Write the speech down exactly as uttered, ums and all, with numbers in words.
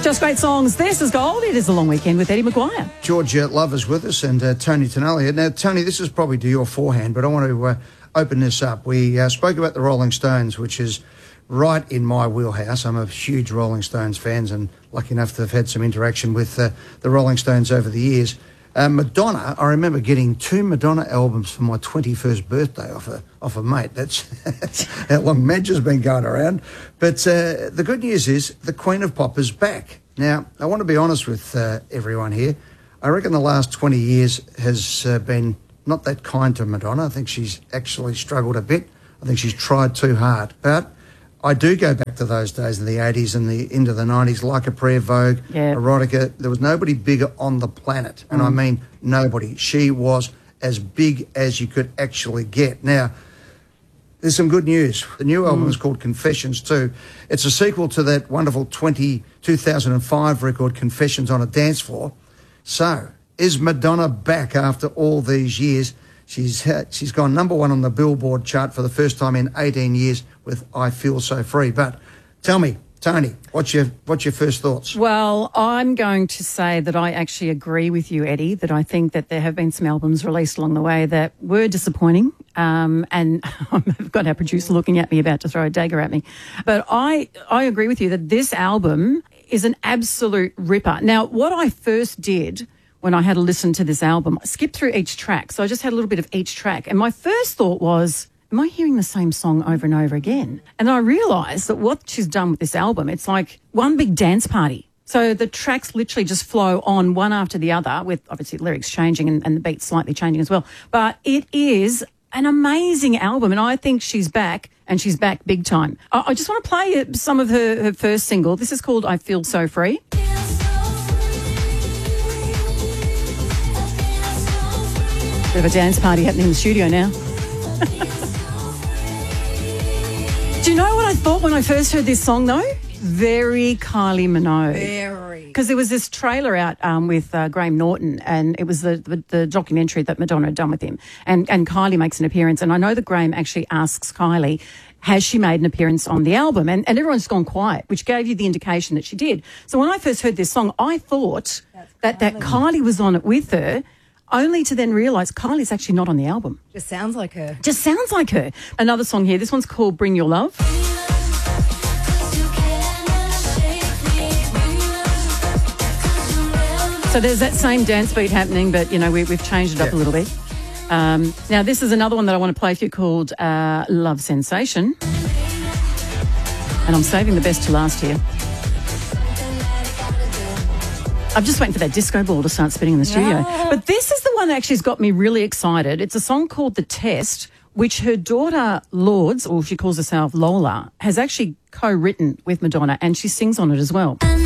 Just great songs. This is Gold. It is a long weekend with Eddie McGuire. George uh, Love is with us and uh, Tony Tonali. Now, Tony, this is probably to your forehand, but I want to uh, open this up. We uh, spoke about the Rolling Stones, which is right in my wheelhouse. I'm a huge Rolling Stones fan and lucky enough to have had some interaction with uh, the Rolling Stones over the years. Uh, Madonna, I remember getting two Madonna albums for my twenty-first birthday off a, off a mate. That's how long Madge has been going around. But uh, the good news is the Queen of Pop is back. Now, I want to be honest with uh, everyone here. I reckon the last twenty years has uh, been not that kind to Madonna. I think she's actually struggled a bit. I think she's tried too hard. But I do go back to those days in the eighties and the into the nineties, like a Prayer, Vogue, yeah. Erotica. There was nobody bigger on the planet, and mm. I mean nobody. She was as big as you could actually get. Now, there's some good news. The new album mm. is called Confessions two. It's a sequel to that wonderful twenty, two thousand five record, Confessions on a Dance Floor. So, is Madonna back after all these years? She's uh, she's gone number one on the Billboard chart for the first time in eighteen years with I Feel So Free. But tell me, Tony, what's your what's your first thoughts? Well, I'm going to say that I actually agree with you, Eddie, that I think that there have been some albums released along the way that were disappointing. Um, and I've got our producer looking at me about to throw a dagger at me. But I, I agree with you that this album is an absolute ripper. Now, what I first did when I had to listen to this album, I skipped through each track. So I just had a little bit of each track. And my first thought was, am I hearing the same song over and over again? And I realised that what she's done with this album, it's like one big dance party. So the tracks literally just flow on one after the other with obviously lyrics changing and, and the beats slightly changing as well. But it is an amazing album, and I think she's back, and she's back big time. I, I just want to play some of her, her first single. This is called I Feel So Free. Bit of a dance party happening in the studio now. Do you know what I thought when I first heard this song, though? Very Kylie Minogue. Very. Because there was this trailer out um, with uh, Graham Norton, and it was the, the, the documentary that Madonna had done with him. And, and Kylie makes an appearance. And I know that Graham actually asks Kylie, has she made an appearance on the album? And, and everyone's gone quiet, which gave you the indication that she did. So when I first heard this song, I thought that, that Kylie was on it with her, only to then realise Kylie's actually not on the album. Just sounds like her. Just sounds like her. Another song here. This one's called Bring Your Love. So there's that same dance beat happening, but, you know, we, we've changed it up yeah. a little bit. Um, now, this is another one that I want to play for you called uh, Love Sensation. And I'm saving the best to last here. I'm just waiting for that disco ball to start spinning in the studio. Yeah. But this is the one that actually has got me really excited. It's a song called The Test, which her daughter Lourdes, or she calls herself Lola, has actually co-written with Madonna, and she sings on it as well.